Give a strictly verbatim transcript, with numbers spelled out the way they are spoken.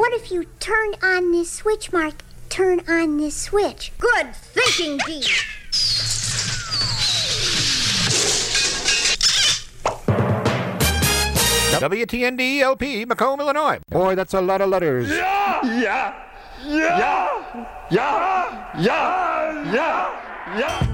What if you turn on this switch, Mark? Turn on this switch. Good thinking, Dee. W T N D L P, Macomb, Illinois. Boy, that's a lot of letters. Yeah! Yeah! Yeah! Yeah! Yeah! Yeah! Yeah!